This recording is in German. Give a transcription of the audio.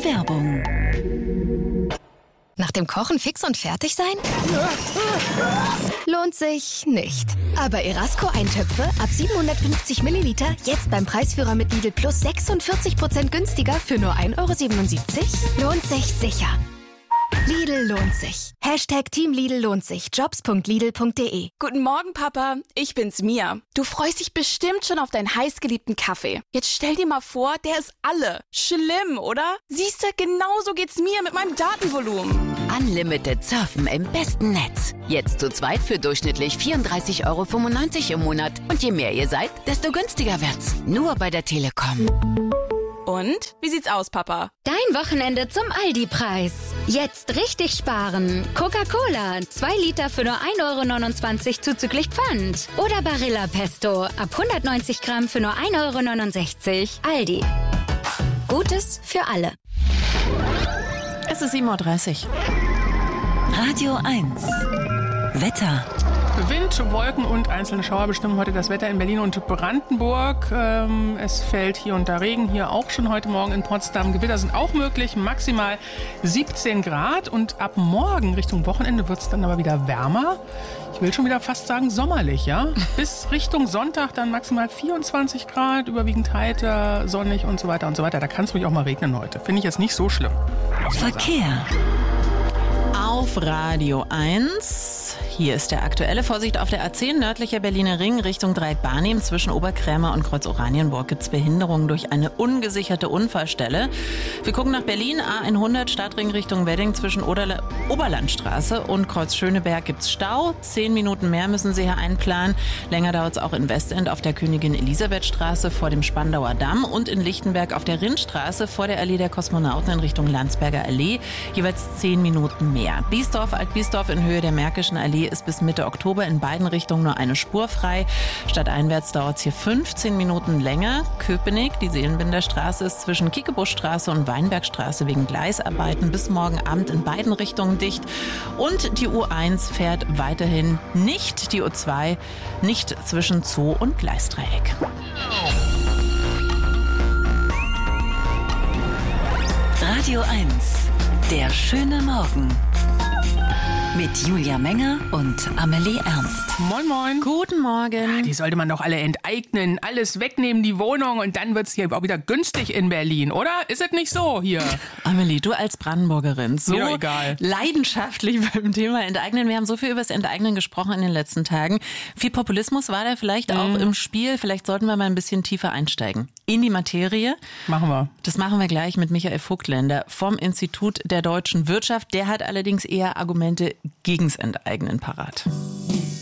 Werbung. Nach dem Kochen fix und fertig sein? Lohnt sich nicht. Aber Erasco-Eintöpfe ab 750 Milliliter jetzt beim Preisführer mit Lidl Plus 46% günstiger für nur 1,77 €? Lohnt sich sicher. Lidl lohnt sich. Team Lidl lohnt sich. Jobs.lidl.de. Guten Morgen, Papa. Ich bin's, Mia. Du freust dich bestimmt schon auf deinen heißgeliebten Kaffee. Jetzt stell dir mal vor, der ist alle. Schlimm, oder? Siehste, genauso geht's mir mit meinem Datenvolumen. Unlimited Surfen im besten Netz. Jetzt zu zweit für durchschnittlich 34,95 € im Monat. Und je mehr ihr seid, desto günstiger wird's. Nur bei der Telekom. Und? Wie sieht's aus, Papa? Dein Wochenende zum Aldi-Preis. Jetzt richtig sparen. Coca-Cola, 2 Liter für nur 1,29 € zuzüglich Pfand. Oder Barilla Pesto, ab 190 Gramm für nur 1,69 €. Aldi. Gutes für alle. Es ist 7:30 Uhr. Radio 1. Wetter. Wind, Wolken und einzelne Schauer bestimmen heute das Wetter in Berlin und Brandenburg. Es fällt hier und da Regen, hier auch schon heute Morgen in Potsdam. Gewitter sind auch möglich, maximal 17 Grad. Und ab morgen Richtung Wochenende wird es dann aber wieder wärmer. Ich will schon wieder fast sagen sommerlich, ja? Bis Richtung Sonntag dann maximal 24 Grad, überwiegend heiter, sonnig und so weiter und so weiter. Da kann es ruhig auch mal regnen heute. Finde ich jetzt nicht so schlimm. Verkehr. Auf Radio 1. Hier ist der aktuelle. Vorsicht auf der A10, nördlicher Berliner Ring, Richtung Dreieck-Barnim. Zwischen Oberkrämer und Kreuz Oranienburg gibt es Behinderungen durch eine ungesicherte Unfallstelle. Wir gucken nach Berlin, A100, Stadtring Richtung Wedding. Zwischen Oberlandstraße und Kreuz Schöneberg gibt es Stau. 10 Minuten mehr müssen Sie hier einplanen. Länger dauert es auch in Westend auf der Königin-Elisabeth-Straße vor dem Spandauer Damm und in Lichtenberg auf der Rindstraße vor der Allee der Kosmonauten in Richtung Landsberger Allee. Jeweils 10 Minuten mehr. Biesdorf, Alt-Biesdorf in Höhe der Märkischen Allee ist bis Mitte Oktober in beiden Richtungen nur eine Spur frei. Stadteinwärts dauert es hier 15 Minuten länger. Köpenick, die Seelenbinderstraße, ist zwischen Kiekebuschstraße und Weinbergstraße wegen Gleisarbeiten bis morgen Abend in beiden Richtungen dicht. Und die U1 fährt weiterhin nicht, die U2 nicht zwischen Zoo und Gleisdreieck. Radio 1. Der schöne Morgen. Mit Julia Menger und Amelie Ernst. Moin, moin. Guten Morgen. Die sollte man doch alle enteignen, alles wegnehmen, die Wohnung, und dann wird es hier auch wieder günstig in Berlin, oder? Ist es nicht so hier? Amelie, du als Brandenburgerin, so ja, egal. Leidenschaftlich beim Thema Enteignen. Wir haben so viel über das Enteignen gesprochen in den letzten Tagen. Viel Populismus war da vielleicht auch im Spiel. Vielleicht sollten wir mal ein bisschen tiefer einsteigen in die Materie. Machen wir. Das machen wir gleich mit Michael Vogtländer vom Institut der deutschen Wirtschaft. Der hat allerdings eher Argumente gegens Enteignen parat.